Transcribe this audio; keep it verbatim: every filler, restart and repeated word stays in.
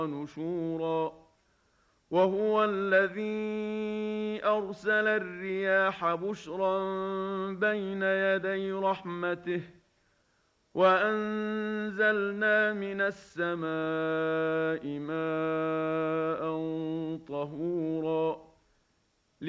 نشورا وهو الذي أرسل الرياح بشرا بين يدي رحمته وأنزلنا من السماء